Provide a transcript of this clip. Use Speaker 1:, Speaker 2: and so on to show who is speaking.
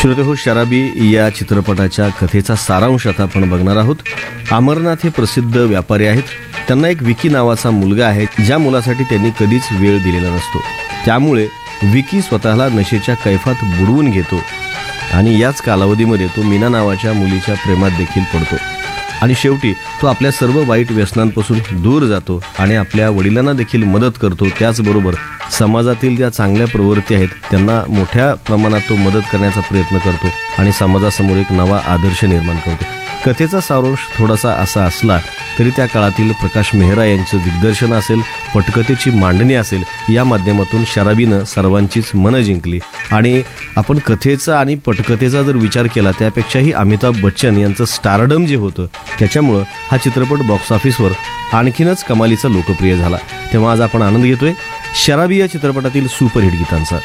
Speaker 1: श्रोतेहो, शराबी या चित्रपटाच्या कथेचा सारांश आता आपण बघणार आहोत. अमरनाथ हे प्रसिद्ध व्यापारी आहेत. त्यांना एक विकी नावाचा मुलगा आहे, ज्या मुलासाठी त्यांनी कधीच वेळ दिलेला नसतो. त्यामुळे विकी स्वतःला नशेच्या कैफात बुडवून घेतो आणि याच कालावधीमध्ये तो मीना नावाच्या मुलीच्या प्रेमात देखील पडतो आणि शेवटी तो आपल्या सर्व वाईट व्यसनांपासून दूर जातो आणि आपल्या वडिलांना देखील मदत करतो. त्याचबरोबर समाजातील ज्या चांगल्या प्रवृत्ती आहेत त्यांना मोठ्या प्रमाणात तो मदत करण्याचा प्रयत्न करतो आणि समाजासमोर एक नवा आदर्श निर्माण करतो. कथेचा सारांश थोडासा असा असला तरी त्या काळातील प्रकाश मेहरा यांचं दिग्दर्शन असेल, पटकथेची मांडणी असेल, या माध्यमातून शराबीनं सर्वांचीच मनं जिंकली. आणि आपण कथेचा आणि पटकथेचा जर विचार केला त्यापेक्षाही अमिताभ बच्चन यांचं स्टारडम जे होतं त्याच्यामुळं हा चित्रपट बॉक्स ऑफिसवर आणखीनच कमालीचा लोकप्रिय झाला. तेव्हा आज आपण आनंद घेतोय शराबी या चित्रपटातील सुपरहिट गीतांचा.